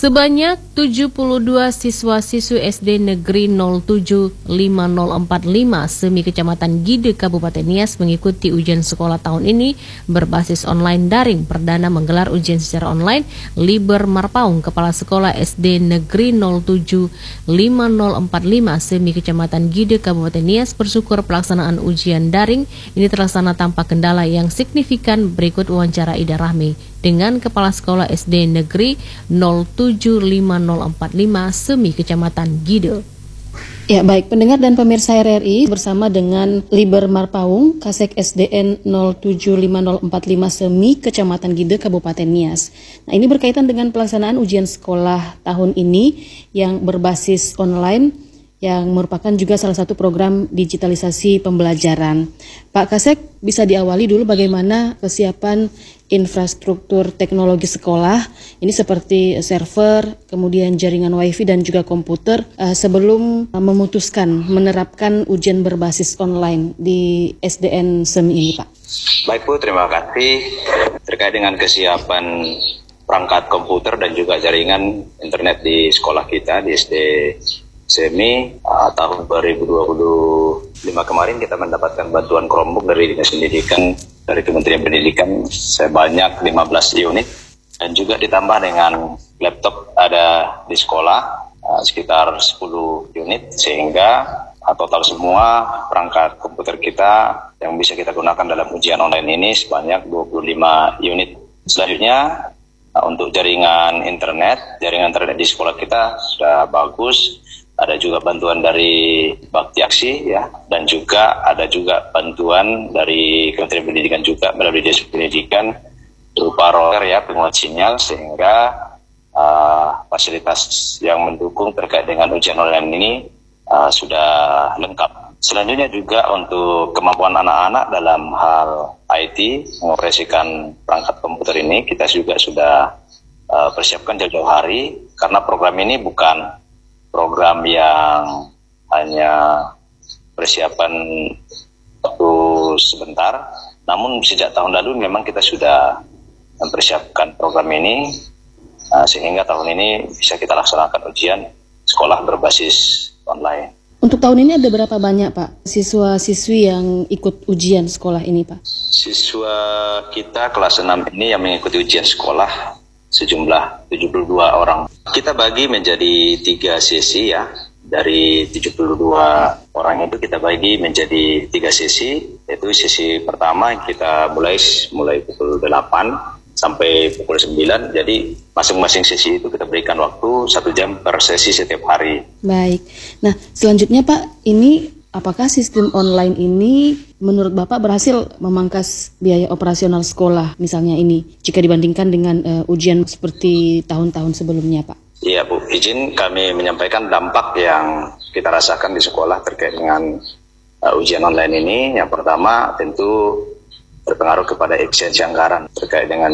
Sebanyak 72 siswa-siswi SD Negeri 075045 Semi Kecamatan Gide Kabupaten Nias mengikuti ujian sekolah tahun ini berbasis online daring. Perdana menggelar ujian secara online. Liber Marpaung, Kepala Sekolah SD Negeri 075045 Semi Kecamatan Gide Kabupaten Nias bersyukur pelaksanaan ujian daring ini terlaksana tanpa kendala yang signifikan. Berikut wawancara Ida Rahmi dengan Kepala Sekolah SD Negeri 075045 Semi Kecamatan Gide. Ya, baik pendengar dan pemirsa RRI, bersama dengan Liber Marpaung, Kasek SDN 075045 Semi Kecamatan Gide Kabupaten Nias. Nah, ini berkaitan dengan pelaksanaan ujian sekolah tahun ini yang berbasis online, yang merupakan juga salah satu program digitalisasi pembelajaran. Pak Kasek, bisa diawali dulu bagaimana kesiapan infrastruktur teknologi sekolah, ini seperti server, kemudian jaringan wifi dan juga komputer, sebelum memutuskan menerapkan ujian berbasis online di SDN Semi ini, Pak. Baik Bu, terima kasih. Terkait dengan kesiapan perangkat komputer dan juga jaringan internet di sekolah kita di SD Semi, tahun 2025 kemarin kita mendapatkan bantuan Chromebook dari Dinas Pendidikan, dari Kementerian Pendidikan sebanyak 15 unit, dan juga ditambah dengan laptop ada di sekolah sekitar 10 unit, sehingga total semua perangkat komputer kita yang bisa kita gunakan dalam ujian online ini sebanyak 25 unit. Selanjutnya untuk jaringan internet di sekolah kita sudah bagus. Ada juga bantuan dari Bakti Aksi ya, dan juga ada juga bantuan dari Kementerian Pendidikan juga melalui Dinas Pendidikan berupa router ya, penguat sinyal, sehingga fasilitas yang mendukung terkait dengan ujian online ini sudah lengkap. Selanjutnya juga untuk kemampuan anak-anak dalam hal IT mengoperasikan perangkat komputer ini, kita juga sudah persiapkan jauh-jauh hari, karena program ini bukan program yang hanya persiapan waktu sebentar, namun sejak tahun lalu memang kita sudah mempersiapkan program ini, sehingga tahun ini bisa kita laksanakan ujian sekolah berbasis online. Untuk tahun ini ada berapa banyak, Pak, siswa-siswi yang ikut ujian sekolah ini, Pak? Siswa kita kelas 6 ini yang mengikuti ujian sekolah sejumlah 72 orang. Kita bagi menjadi 3 sesi ya. Dari 72 orang itu kita bagi menjadi 3 sesi. Yaitu sesi pertama kita mulai pukul 8 sampai pukul 9. Jadi masing-masing sesi itu kita berikan waktu 1 jam per sesi setiap hari. Baik. Nah, selanjutnya Pak, ini apakah sistem online ini menurut Bapak berhasil memangkas biaya operasional sekolah misalnya ini jika dibandingkan dengan ujian seperti tahun-tahun sebelumnya, Pak? Iya Bu, izin kami menyampaikan dampak yang kita rasakan di sekolah terkait dengan ujian online ini. Yang pertama tentu berpengaruh kepada efisiensi anggaran terkait dengan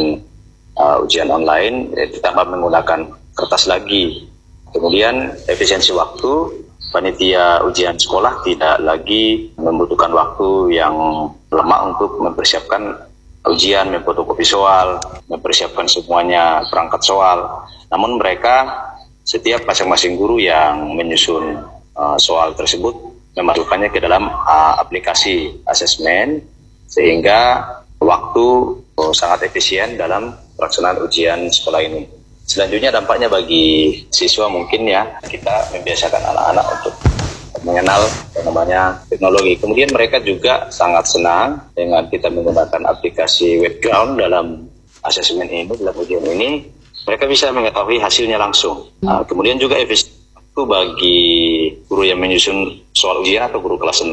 ujian online, ditambah menggunakan kertas lagi. Kemudian efisiensi waktu, panitia ujian sekolah tidak lagi membutuhkan waktu yang lama untuk mempersiapkan ujian, memfotokopi soal, mempersiapkan semuanya perangkat soal. Namun mereka, setiap masing-masing guru yang menyusun soal tersebut memasukkannya ke dalam aplikasi asesmen, sehingga waktu sangat efisien dalam pelaksanaan ujian sekolah ini. Selanjutnya dampaknya bagi siswa mungkin ya, kita membiasakan anak-anak untuk mengenal teknologi. Kemudian mereka juga sangat senang dengan kita menggunakan aplikasi webground dalam asesmen ini, dalam ujian ini. Mereka bisa mengetahui hasilnya langsung. Kemudian juga efisiensi bagi guru yang menyusun soal ujian atau guru kelas 6,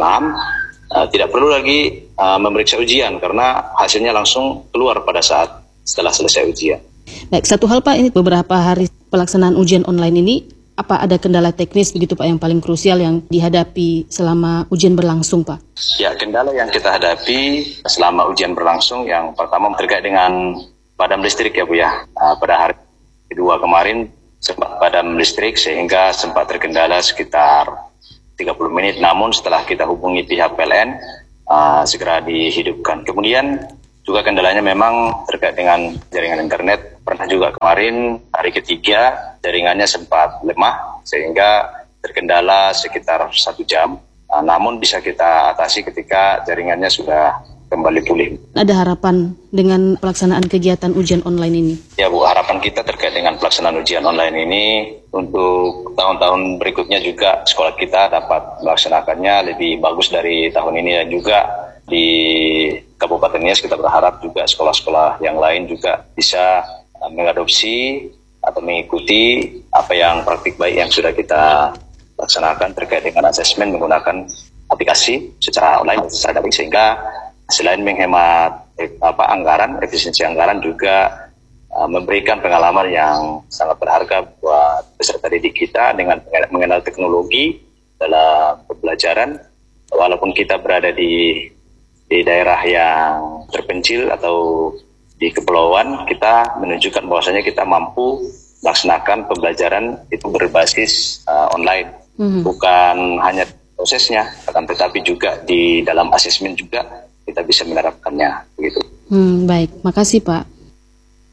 tidak perlu lagi memeriksa ujian karena hasilnya langsung keluar pada saat setelah selesai ujian. Baik, satu hal Pak, ini beberapa hari pelaksanaan ujian online ini, apa ada kendala teknis begitu Pak yang paling krusial yang dihadapi selama ujian berlangsung, Pak? Ya, kendala yang kita hadapi selama ujian berlangsung yang pertama terkait dengan padam listrik ya Bu ya. Pada hari kedua kemarin sempat padam listrik sehingga sempat terkendala sekitar 30 menit, namun setelah kita hubungi pihak PLN segera dihidupkan. Kemudian Juga kendalanya memang terkait dengan jaringan internet. Pernah juga kemarin hari ketiga jaringannya sempat lemah sehingga terkendala sekitar 1 jam. Namun bisa kita atasi ketika jaringannya sudah kembali pulih. Ada harapan dengan pelaksanaan kegiatan ujian online ini? Ya Bu, harapan kita terkait dengan pelaksanaan ujian online ini untuk tahun-tahun berikutnya juga sekolah kita dapat melaksanakannya lebih bagus dari tahun ini, dan juga di Kabupaten Nias kita berharap juga sekolah-sekolah yang lain juga bisa mengadopsi atau mengikuti apa yang praktik baik yang sudah kita laksanakan terkait dengan asesmen menggunakan aplikasi secara online dan secara daring, sehingga selain menghemat anggaran, efisiensi anggaran juga memberikan pengalaman yang sangat berharga buat peserta didik kita dengan mengenal teknologi dalam pembelajaran. Walaupun kita berada di daerah yang terpencil atau di kepulauan, kita menunjukkan bahwasanya kita mampu melaksanakan pembelajaran itu berbasis online. Bukan hanya prosesnya, akan tetapi juga di dalam asesmen juga kita bisa menerapkannya begitu. Baik, makasih Pak.